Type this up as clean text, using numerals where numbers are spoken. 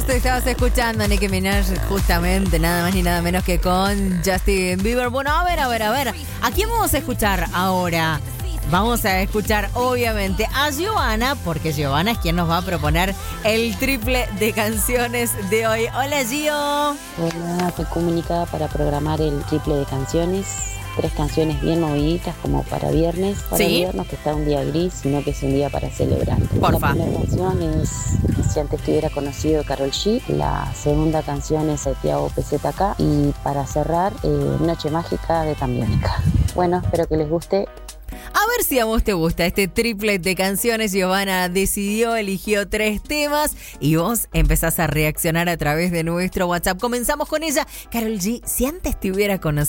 te estabas escuchando Nicki Minaj justamente, nada más ni nada menos que con Justin Bieber. Bueno, a ver. ¿A quién vamos a escuchar ahora? Vamos a escuchar, obviamente, a Giovanna, porque Giovanna es quien nos va a proponer el triple de canciones de hoy. Hola, Gio. Hola, fui comunicada para programar el triple de canciones. 3 canciones bien moviditas como para viernes. Para ¿Sí? viernes, que está un día gris, sino que es un día para celebrar. Porfa. La primera canción es Si antes te hubiera conocido, Karol G. La segunda canción es Thiago PZK. Y para cerrar, Noche Mágica de Tambiónica. Bueno, espero que les guste. A ver si a vos te gusta este triple de canciones. Giovanna eligió 3 temas y vos empezás a reaccionar a través de nuestro WhatsApp. Comenzamos con ella. Karol G, Si antes te hubiera conocido.